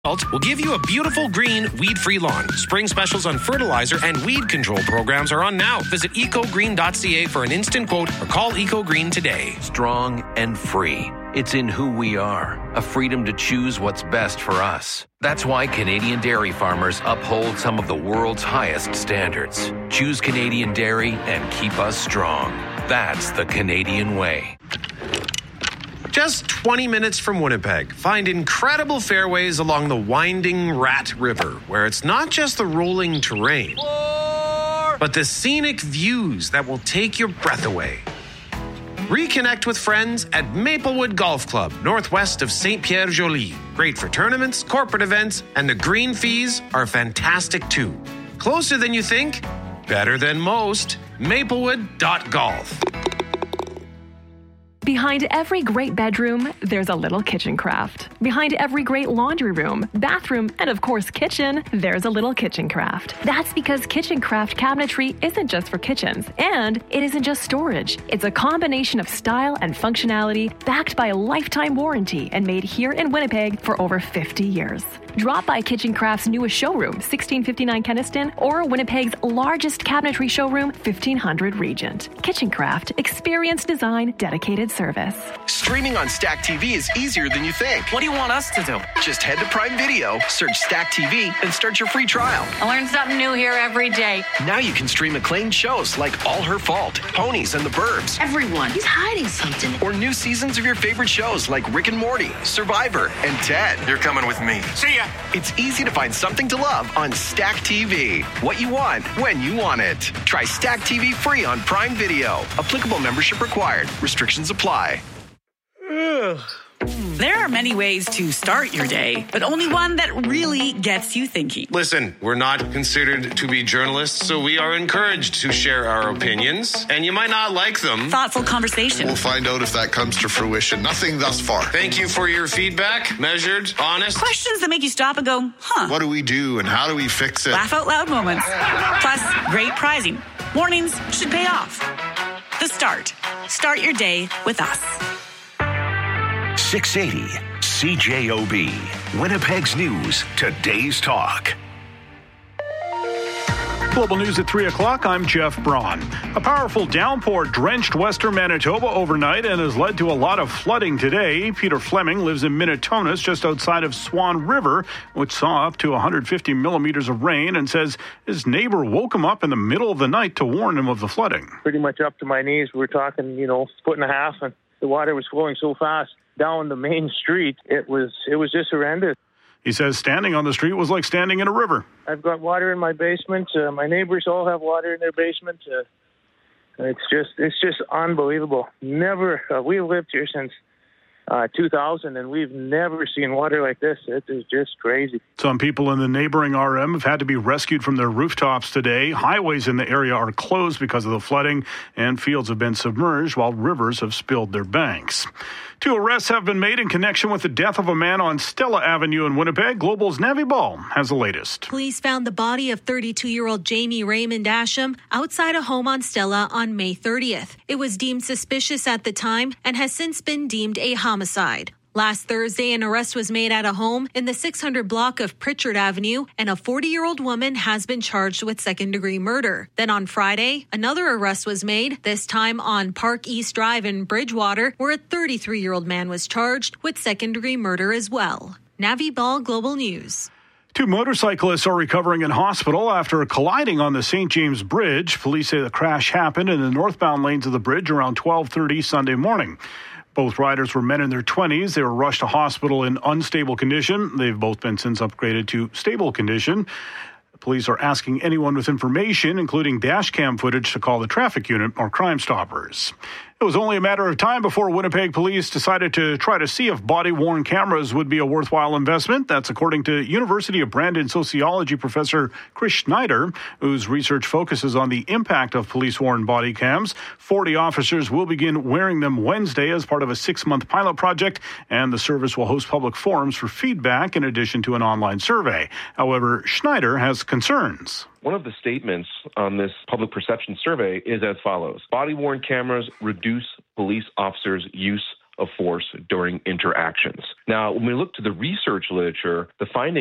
Will give you a beautiful green, weed-free lawn. Spring specials on fertilizer and weed control programs are on now. Visit ecogreen.ca for an instant quote or call EcoGreen today. Strong and free. It's in who we are, a freedom to choose what's best for us. That's why Canadian dairy farmers uphold some of the world's highest standards. Choose Canadian dairy and keep us strong. That's the Canadian way. Just 20 minutes from Winnipeg, find incredible fairways along the winding Rat River, where it's not just the rolling terrain, but the scenic views that will take your breath away. Reconnect with friends at Maplewood Golf Club, northwest of Saint-Pierre-Joli. Great for tournaments, corporate events, and the green fees are fantastic too. Closer than you think, better than most. Maplewood.golf. Behind every great bedroom, there's a little kitchen craft. Behind every great laundry room, bathroom, and of course kitchen, there's a little kitchen craft. That's because kitchen craft cabinetry isn't just for kitchens, and it isn't just storage. It's a combination of style and functionality backed by a lifetime warranty and made here in Winnipeg for over 50 years. Drop by Kitchen Craft's newest showroom, 1659 Kenniston, or Winnipeg's largest cabinetry showroom, 1500 Regent. Kitchen Craft, experience design, dedicated service. Streaming on Stack TV is easier than you think. What do you want us to do? Just head to Prime Video, search Stack TV, and start your free trial. I learn something new here every day. Now you can stream acclaimed shows like All Her Fault, Ponies, and the Burbs. Everyone, he's hiding something. Or new seasons of your favorite shows like Rick and Morty, Survivor, and Ted. You're coming with me. See ya. It's easy to find something to love on Stack TV. What you want, when you want it. Try Stack TV free on Prime Video. Applicable membership required. Restrictions apply. There are many ways to start your day, but only one that really gets you thinking. Listen, we're not considered to be journalists, so we are encouraged to share our opinions, and you might not like them. Thoughtful conversation. We'll find out if that comes to fruition. Nothing thus far. Thank you for your feedback. Measured, honest. Questions that make you stop and go, huh? What do we do and how do we fix it? Laugh out loud moments. Plus, great prizing. Mornings should pay off. The Start. Start your day with us. 680 CJOB. Winnipeg's News. Today's Talk. Global News at 3 o'clock. I'm Jeff Braun. A powerful downpour drenched western Manitoba overnight and has led to a lot of flooding today. Peter Fleming lives in Minitonas, just outside of Swan River, which saw up to 150 millimeters of rain, and says his neighbor woke him up in the middle of the night to warn him of the flooding. Pretty much up to my knees. We're talking, foot and a half, and the water was flowing so fast down the main street. It was just horrendous. He says standing on the street was like standing in a river. I've got water in my basement. My neighbors all have water in their basement. It's just unbelievable. Never. We've lived here since 2000, and we've never seen water like this. It is just crazy. Some people in the neighboring RM have had to be rescued from their rooftops today. Highways in the area are closed because of the flooding, and fields have been submerged while rivers have spilled their banks. 2 arrests have been made in connection with the death of a man on Stella Avenue in Winnipeg. Global's Navi Ball has the latest. Police found the body of 32-year-old Jamie Raymond Asham outside a home on Stella on May 30th. It was deemed suspicious at the time and has since been deemed a homicide. Last Thursday, an arrest was made at a home in the 600 block of Pritchard Avenue, and a 40-year-old woman has been charged with second-degree murder. Then on Friday, another arrest was made, this time on Park East Drive in Bridgewater, where a 33-year-old man was charged with second-degree murder as well. Navi Ball, Global News. 2 motorcyclists are recovering in hospital after colliding on the St. James Bridge. Police say the crash happened in the northbound lanes of the bridge around 12:30 Sunday morning. Both riders were men in their 20s. They were rushed to hospital in unstable condition. They've both been since upgraded to stable condition. Police are asking anyone with information, including dash cam footage, to call the traffic unit or Crime Stoppers. It was only a matter of time before Winnipeg police decided to try to see if body-worn cameras would be a worthwhile investment. That's according to University of Brandon sociology professor Chris Schneider, whose research focuses on the impact of police-worn body cams. 40 officers will begin wearing them Wednesday as part of a 6-month pilot project, and the service will host public forums for feedback in addition to an online survey. However, Schneider has concerns. One of the statements on this public perception survey is as follows. Body-worn cameras reduce police officers' use of force during interactions. Now, when we look to the research literature, the finding